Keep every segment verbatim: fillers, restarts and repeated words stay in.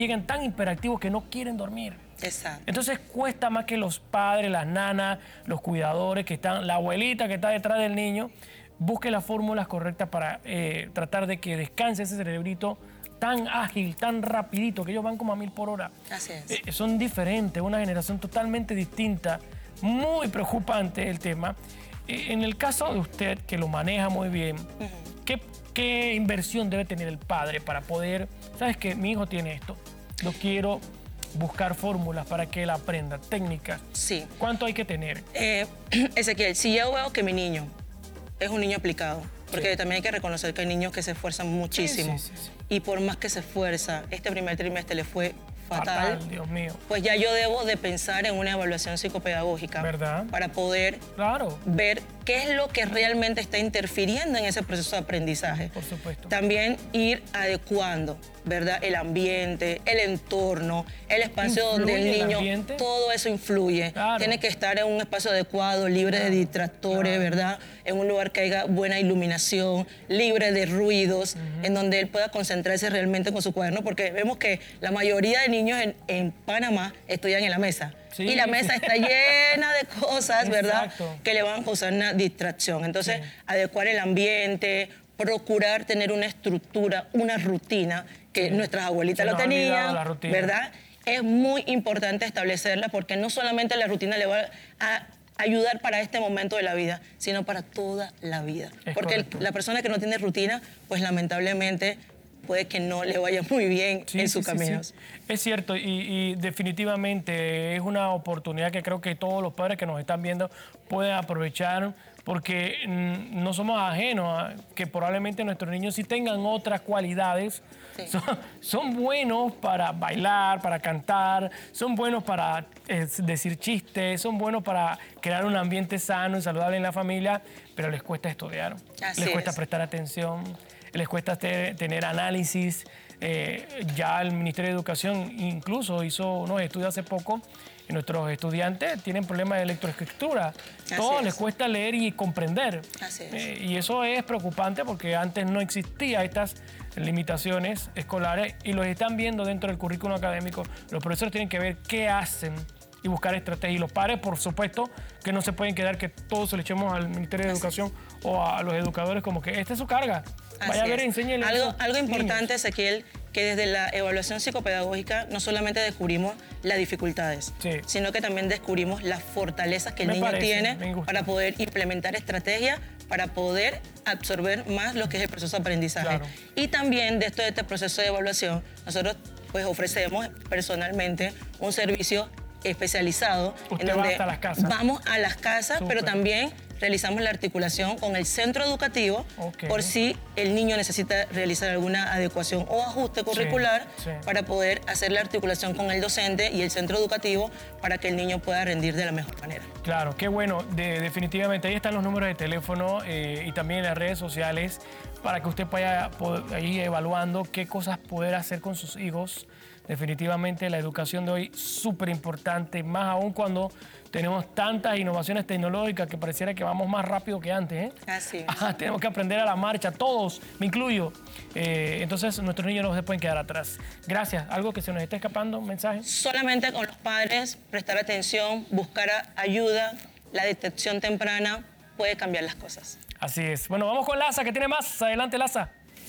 llegan tan hiperactivos que no quieren dormir. Exacto. Entonces cuesta más que los padres, las nanas, los cuidadores que están, la abuelita que está detrás del niño, busque las fórmulas correctas para eh, tratar de que descanse ese cerebrito tan ágil, tan rapidito, que ellos van como a mil por hora. Así es. Eh, son diferentes, una generación totalmente distinta, muy preocupante el tema. Eh, en el caso de usted, que lo maneja muy bien, uh-huh. ¿qué, ¿qué inversión debe tener el padre para poder, sabes que mi hijo tiene esto, lo quiero buscar fórmulas para que él aprenda, técnicas? Sí. ¿Cuánto hay que tener? Eh, Ezequiel, si yo veo que mi niño es un niño aplicado, porque sí. también hay que reconocer que hay niños que se esfuerzan muchísimo, sí, sí, sí, sí. y por más que se esfuerza, este primer trimestre le fue fatal, fatal, Dios mío. Pues ya yo debo de pensar en una evaluación psicopedagógica, ¿verdad? Para poder claro. ver qué es lo que realmente está interfiriendo en ese proceso de aprendizaje. Por supuesto. También ir adecuando, ¿verdad? El ambiente, el entorno, el espacio donde el niño, el todo eso influye. Claro. Tiene que estar en un espacio adecuado, libre claro. de distractores, claro. ¿verdad? En un lugar que haya buena iluminación, libre de ruidos, uh-huh. en donde él pueda concentrarse realmente con su cuaderno, porque vemos que la mayoría de niños en, en Panamá estudian en la mesa. Sí, y la mesa sí. está llena de cosas, ¿verdad? Exacto. Que le van a causar una distracción. Entonces, sí. adecuar el ambiente, procurar tener una estructura, una rutina, que sí. nuestras abuelitas lo tenían, ¿verdad? Es muy importante establecerla porque no solamente la rutina le va a ayudar para este momento de la vida, sino para toda la vida. Es porque el, la persona que no tiene rutina, pues lamentablemente puede que no le vaya muy bien sí, en sus sí, caminos. Sí, sí. Es cierto, y, y definitivamente es una oportunidad que creo que todos los padres que nos están viendo pueden aprovechar, porque mm, no somos ajenos a que probablemente nuestros niños sí tengan otras cualidades. Sí. Son, son buenos para bailar, para cantar, son buenos para eh, decir chistes, son buenos para crear un ambiente sano y saludable en la familia, pero les cuesta estudiar, Así les cuesta es. prestar atención, les cuesta te, tener análisis. Eh, ya el Ministerio de Educación incluso hizo unos estudios hace poco y nuestros estudiantes tienen problemas de lectoescritura. Todo les cuesta leer y comprender. Así es. Eh, y eso es preocupante porque antes no existían estas limitaciones escolares y los están viendo dentro del currículo académico. Los profesores tienen que ver qué hacen y buscar estrategias. Y los padres, por supuesto, que no se pueden quedar que todos se le echemos al Ministerio de Educación o a los educadores como que esta es su carga. Vaya a ver, enséñenle. Algo, algo importante, Ezequiel, que desde la evaluación psicopedagógica no solamente descubrimos las dificultades, sí. sino que también descubrimos las fortalezas que el me niño parece, tiene para poder implementar estrategias, para poder absorber más lo que es el proceso de aprendizaje. Claro. Y también de esto, de este proceso de evaluación, nosotros pues ofrecemos personalmente un servicio especializado. Usted en donde va hasta las casas. Vamos a las casas, Súper. Pero también realizamos la articulación con el centro educativo okay. por si el niño necesita realizar alguna adecuación o ajuste curricular sí, sí. para poder hacer la articulación con el docente y el centro educativo para que el niño pueda rendir de la mejor manera. Claro, qué bueno. De, definitivamente ahí están los números de teléfono eh, y también en las redes sociales para que usted vaya ir evaluando qué cosas poder hacer con sus hijos. Definitivamente la educación de hoy es súper importante, más aún cuando tenemos tantas innovaciones tecnológicas que pareciera que vamos más rápido que antes. ¿eh? Así es. Ah, tenemos que aprender a la marcha, todos, me incluyo. Eh, entonces nuestros niños no se pueden quedar atrás. Gracias. ¿Algo que se nos esté escapando? ¿Un mensaje? Solamente con los padres, prestar atención, buscar ayuda, la detección temprana puede cambiar las cosas. Así es. Bueno, vamos con Laza, que tiene más. Adelante, Laza.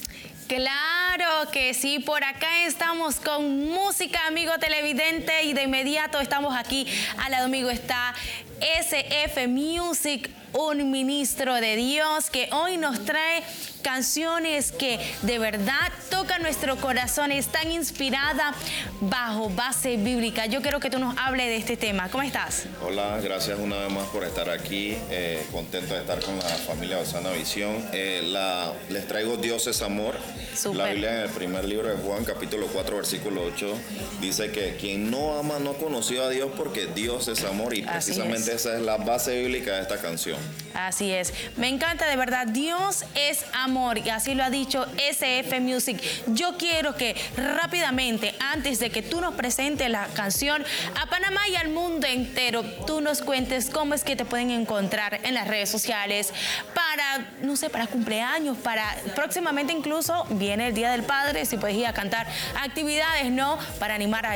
Claro que sí, por acá estamos con música, amigo televidente, y de inmediato estamos aquí. Al lado amigo está S F Music, un ministro de Dios que hoy nos trae canciones que de verdad tocan nuestro corazón, están inspiradas bajo base bíblica. Yo quiero que tú nos hables de este tema. ¿Cómo estás? Hola, gracias una vez más por estar aquí. Eh, contento de estar con la familia Osana Visión. Eh, la, les traigo Dios es amor. Super. La Biblia en el primer libro de Juan, capítulo cuatro, versículo ocho, dice que quien no ama no conoció a Dios porque Dios es amor y precisamente es. esa es la base bíblica de esta canción. Así es. Me encanta de verdad. Dios es amor y así lo ha dicho S F Music. Yo quiero que rápidamente, antes de que tú nos presentes la canción a Panamá y al mundo entero, tú nos cuentes cómo es que te pueden encontrar en las redes sociales para, no sé, para cumpleaños, para próximamente incluso viene el Día del Padre, si puedes ir a cantar actividades, ¿no? Para animar a